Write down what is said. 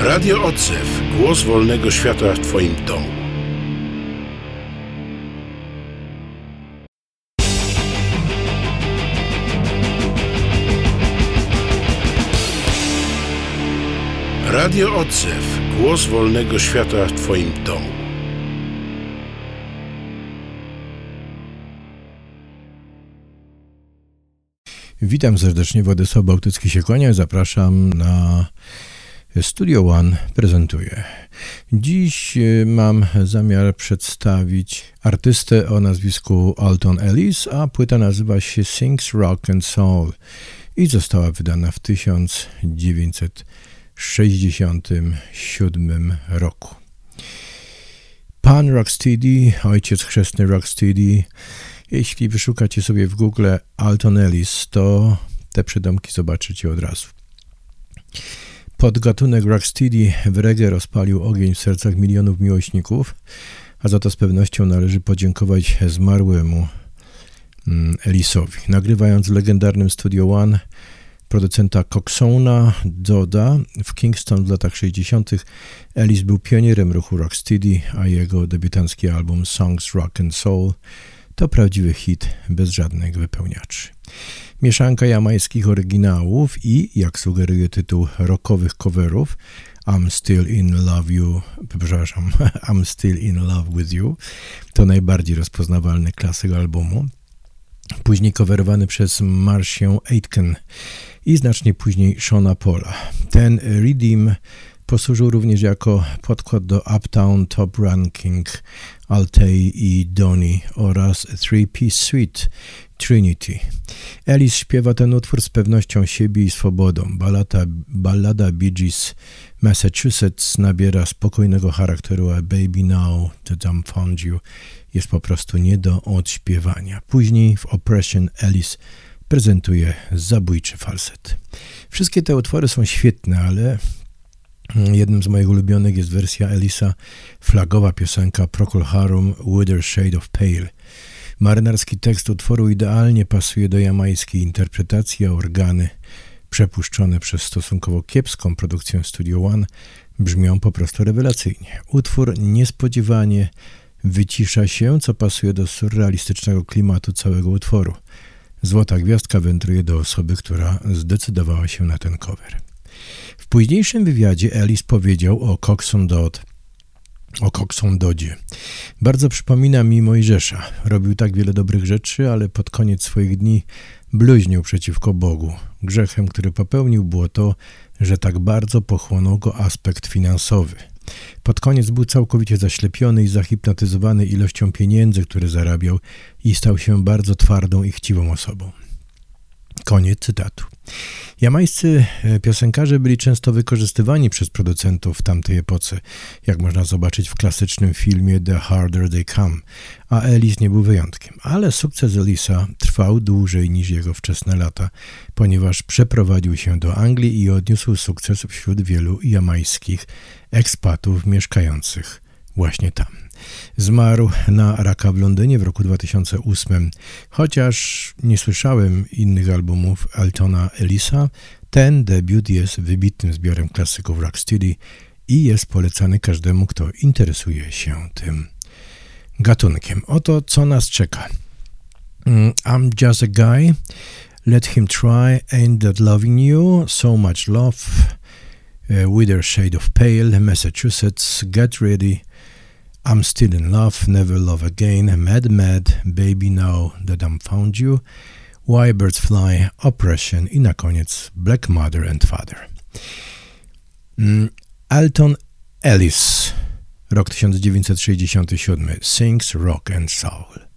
Radio Odzew. Głos wolnego świata w Twoim domu. Radio Odzew. Głos wolnego świata w Twoim domu. Witam serdecznie, Władysław Bałtycki się kłania. Zapraszam na Studio One prezentuje. Dziś mam zamiar przedstawić artystę o nazwisku Alton Ellis, a płyta nazywa się Sings Rock and Soul i została wydana w 1967 roku. Pan Rocksteady, ojciec chrzestny Rocksteady. Jeśli wyszukacie sobie w Google Alton Ellis, to te przydomki zobaczycie od razu. Podgatunek Rocksteady w reggae rozpalił ogień w sercach milionów miłośników, a za to z pewnością należy podziękować zmarłemu Ellisowi. Nagrywając w legendarnym Studio One producenta Coxsona Doda w Kingston w latach 60. Ellis był pionierem ruchu Rocksteady, a jego debiutancki album Songs Rock and Soul to prawdziwy hit bez żadnych wypełniaczy. Mieszanka jamańskich oryginałów i, jak sugeruje tytuł, rockowych coverów I'm Still in Love with You to najbardziej rozpoznawalny klasyk albumu. Później coverowany przez Marcię Aitken i znacznie później Seana Paula. Ten Redeem posłużył również jako podkład do Uptown Top Ranking Altay i Donny oraz Three Piece Suite Trinity. Ellis śpiewa ten utwór z pewnością siebie i swobodą. Ballada Bee Gees Massachusetts nabiera spokojnego charakteru, a Baby Now That I'm Found You jest po prostu nie do odśpiewania. Później w Oppression Ellis prezentuje zabójczy falset. Wszystkie te utwory są świetne, ale jednym z moich ulubionych jest wersja Ellisa, flagowa piosenka Procol Harum Whiter Shade of Pale. Marynarski tekst utworu idealnie pasuje do jamańskiej interpretacji, a organy przepuszczone przez stosunkowo kiepską produkcję Studio One brzmią po prostu rewelacyjnie. Utwór niespodziewanie wycisza się, co pasuje do surrealistycznego klimatu całego utworu. Złota gwiazdka wędruje do osoby, która zdecydowała się na ten cover. W późniejszym wywiadzie Ellis powiedział o Coxsone Dodzie. Bardzo przypomina mi Mojżesza. Robił tak wiele dobrych rzeczy, ale pod koniec swoich dni bluźnił przeciwko Bogu. Grzechem, który popełnił, było to, że tak bardzo pochłonął go aspekt finansowy. Pod koniec był całkowicie zaślepiony i zahipnotyzowany ilością pieniędzy, które zarabiał i stał się bardzo twardą i chciwą osobą. Koniec cytatu. Jamańscy piosenkarze byli często wykorzystywani przez producentów w tamtej epoce, jak można zobaczyć w klasycznym filmie The Harder They Come, a Ellis nie był wyjątkiem. Ale sukces Ellisa trwał dłużej niż jego wczesne lata, ponieważ przeprowadził się do Anglii i odniósł sukces wśród wielu jamańskich ekspatów mieszkających właśnie tam. Zmarł na raka w Londynie w roku 2008. Chociaż nie słyszałem innych albumów Altona Ellisa, ten debiut jest wybitnym zbiorem klasyków Rocksteady i jest polecany każdemu, kto interesuje się tym gatunkiem. Oto co nas czeka. I'm just a guy, let him try, ain't that loving you, so much love, Whiter Shade of Pale, Massachusetts, get ready, I'm Still in Love, Never Love Again, Mad Mad, Baby Now That I'm Found You, Why Birds Fly, Oppression i na koniec Black Mother and Father. Alton Ellis, rok 1967, Sings Rock and Soul.